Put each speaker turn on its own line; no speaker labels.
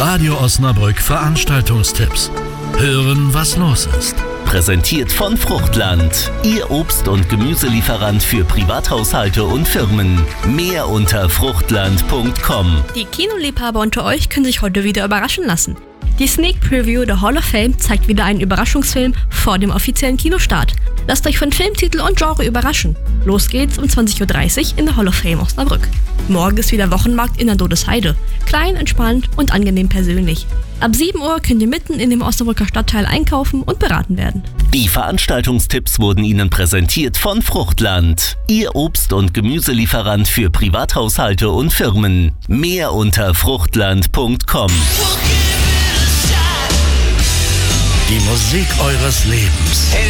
Radio Osnabrück Veranstaltungstipps. Hören, was los ist.
Präsentiert von Fruchtland, Ihr Obst- und Gemüselieferant für Privathaushalte und Firmen. Mehr unter fruchtland.com.
Die Kinoliebhaber unter euch können sich heute wieder überraschen lassen. Die Sneak Preview der Hall of Fame zeigt wieder einen Überraschungsfilm vor dem offiziellen Kinostart. Lasst euch von Filmtitel und Genre überraschen. Los geht's um 20.30 Uhr in der Hall of Fame Osnabrück. Morgen ist wieder Wochenmarkt in der Dodesheide. Klein, entspannt und angenehm persönlich. Ab 7 Uhr könnt ihr mitten in dem Osnabrücker Stadtteil einkaufen und beraten werden.
Die Veranstaltungstipps wurden Ihnen präsentiert von Fruchtland, Ihr Obst- und Gemüselieferant für Privathaushalte und Firmen. Mehr unter fruchtland.com.
Die Musik eures Lebens.